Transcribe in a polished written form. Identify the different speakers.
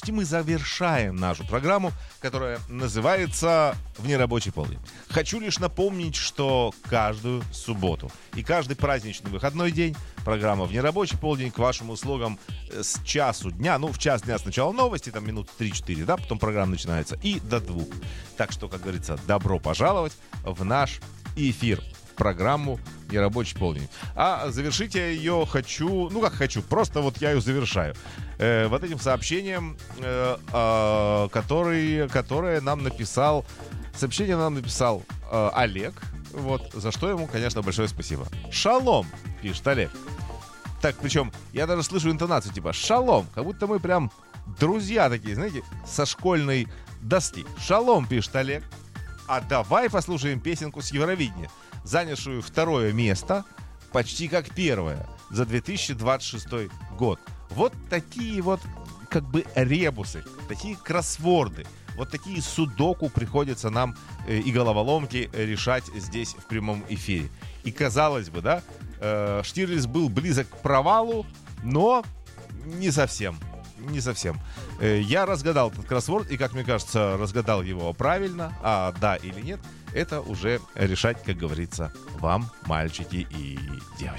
Speaker 1: почти мы завершаем нашу программу, которая называется «Внерабочий полдень». Хочу лишь напомнить, что каждую субботу и каждый праздничный выходной день программа «Внерабочий полдень» к вашим услугам с часу дня. В час дня сначала новости, там минут 3-4, да, потом программа начинается, и до 2. Так что, как говорится, добро пожаловать в наш эфир. Программу «Нерабочий полдень». А завершить я ее хочу, просто вот я ее завершаю. Вот этим сообщением, которое нам написал, Олег, вот, за что ему, конечно, большое спасибо. «Шалом», пишет Олег. Так, причем, я даже слышу интонацию, типа «шалом», как будто мы прям друзья такие, знаете, со школьной доски. «Шалом», пишет Олег. А давай послушаем песенку с Евровидения, занявшую 2 место, почти как 1 за 2026 год. Вот такие вот как бы ребусы, такие кроссворды, вот такие судоку приходится нам и головоломки решать здесь в прямом эфире. И казалось бы, да, Штирлиц был близок к провалу, но не совсем. Я разгадал этот кроссворд, и, как мне кажется, разгадал его правильно, а да или нет, это уже решать, как говорится, вам, мальчики и девочки.